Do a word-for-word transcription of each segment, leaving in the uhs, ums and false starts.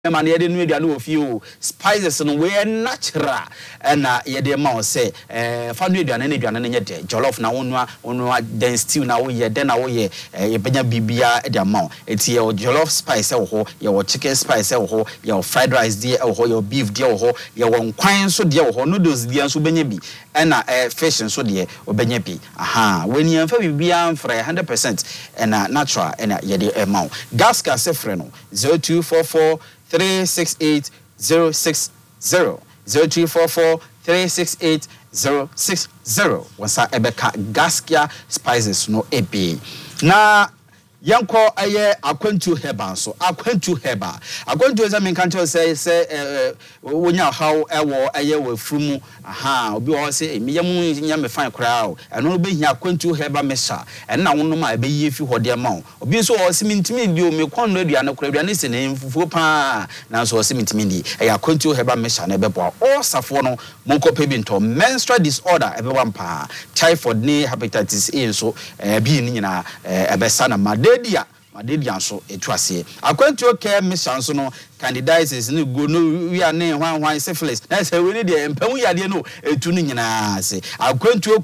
man ye no aduane of you spices no we natural na ye de ma o say eh fa no aduane na aduane nye de jollof na wonu wonu den stew na wo ye de na wo ye ye benya bibia de ma eti ye jollof spice wo ho ye wo chicken spice wo ho ye wo fried rice de wo ho ye beef de wo ho ye wo nkwan so de wo ho noodles de so benya bi na eh fish so de obenya bi aha weni amfa bibia amfra one hundred percent na natural na ye de ma gas ka se frɛ no zero two four four three six eight zero six zero zero two four four three six eight zero six zero wasa ebeka gaskia spices no ebe na yanko aye akwantu heba so akwantu heba akwantu eza men kancho say say wonya how ewo aye we frumu aha obi wo say emiya mu nya me fan kra o eno be hia akwantu heba mesha ena wono ma be yi fi hode ma obi so wo simintimi di o me kon no aduane kra aduane se ne mfufuo pa na so wo simintimi di aye akwantu heba mesha na bebo o safo no monko pe bi nto menstrual disorder ebe wampa typhoid ni hepatitis A so eh bi ni nyina ebesa na made Dedia, Madedia so etwase. Akwantu care mission so no candidates ni go no we are ne hwan hwan syphilis. Na say we need the empemu yade no etu ni nyina se. Akwantu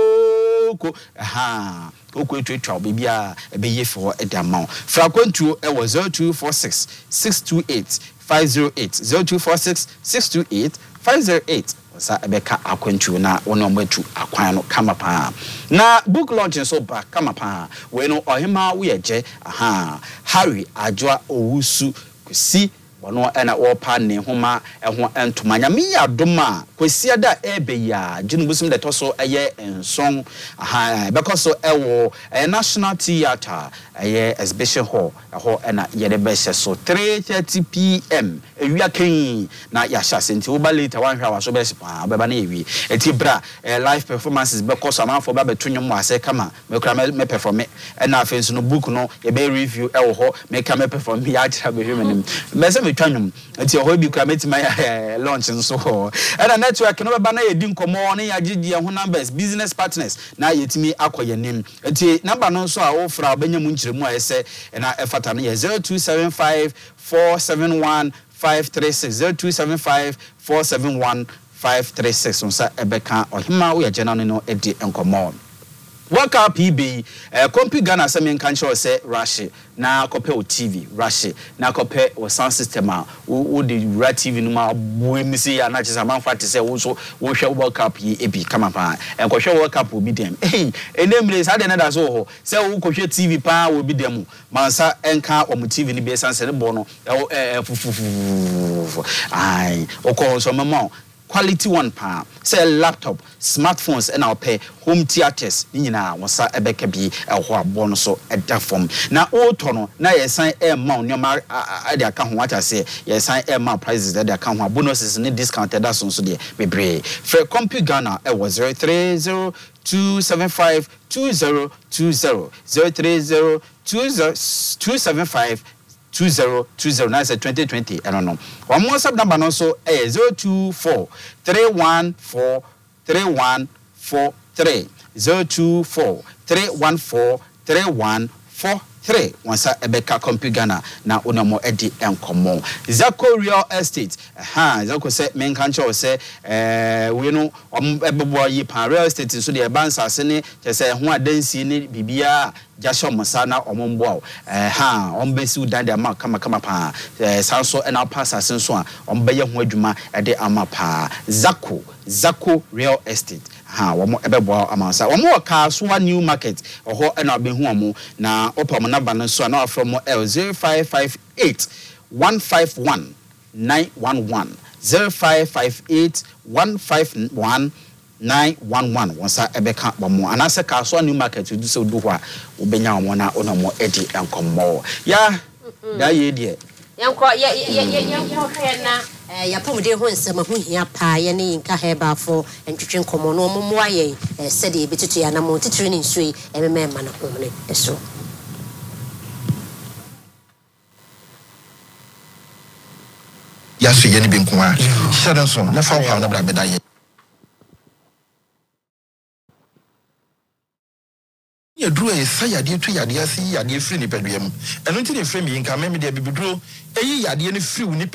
ko ko aha. Oko etwa bibia ebe ye for e da ma. Fra akwantu e wo zero two four six six two eight five zero eight zero two four six six two eight five zero eight. Sa ebeka akwantu na wono matu akwan no kama pa na book launch so ba kama pa we no ohima wo yeje aha Harry Adwoa Owusu kwesi wono ena wo pa ne homa eho entomanya me ya doma kwesi ada ebe ya ginu busum de toso eye enson aha beko so ewo National Theatre eye exhibition hall eho ena yede be so three thirty p m ewia kan na ya sha senti wo ba later one hour so be pa beba na ewi eti bra live performances beko so amanfo ba beto nwom ase kama me kra me perform ena afenso no book no ye be review ewo ho me ka me perform ya tira be hwemenim me se me twanwom eti ho bi kra metima ya launch nso ho ena network no beba na ye di nkomo ne ya gigi ho numbers business partners na yetimi akoyenim eti number no nso a wo fra obenya mu nchiremu a ese na efata no ye zero two seven five four seven one five three six zero two seven five four seven one five three six onsa ebeka ohima wo ya jena no edi enkomo waka P B eh kompi Ghana se men kan sure say Rashi na kope o T V Rashi na kope o sound system a wo de ra T V no ma bo emisi ya na chisa manfa te say wo so wo hwe World Cup yi ebi kama pa en ko hwe World Cup obi dem eh enemre sa de na da so ho say wo ko hwe T V pa obi dem mansa enka o mu T V ni be sanse ne bo no eh fufufu ai o ko so memo quality one pa say laptop smartphones and our pay home theaters nyina wosa ebeka bi ehwo abo no so eda form na oto no na yesan e ma nyoma ade aka ho wacha say yesan e ma prices ade aka ho bonuses ni discounted that so so de bebre for Compu Ghana e was zero three zero two seven five two zero two zero zero three zero two seven five two zero two zero nine twenty twenty I don't know. One more sub number also eh zero two four three one four three one four three zero two four three one four three one four three once ebeka Compu Ghana na unamo edi enkomo Zako Real Estate aha Zako say men kan cho say eh we no ebebo yi pan real estate so de bansa se ne say ho adansi ne bibia jasho mosana omombo eh ha ombesi udan de ma kama kama pa eh sanso ena pasa senso a ombeye ho adwuma ede ama pa Zako Zako Real Estate ha womo ebebo amansa womo ka so new market oho ena be hu omo na opam na ba no so na from L zero five five eight one five one nine one one zero five five eight one five one nine one one wonsa ebeka bomo anase ka so new market du so du ho a obenya omo na onomo edi enkomo ya da ye die yanko ya ya yanko na eh ya pomde ho nsema ho hia pa ye ne nka heba fo entwetwe nkomo no momo aye sede e betutu ya na mo titire ni nsui ememe ma na homne eso ya so ye ne bi nko a shadan so na fa kwa na bra beda ye ya duro e sa yade to yade ase yade free ni pedua mu eno nti ne free me nka me me de bibiduro eyi yade ne free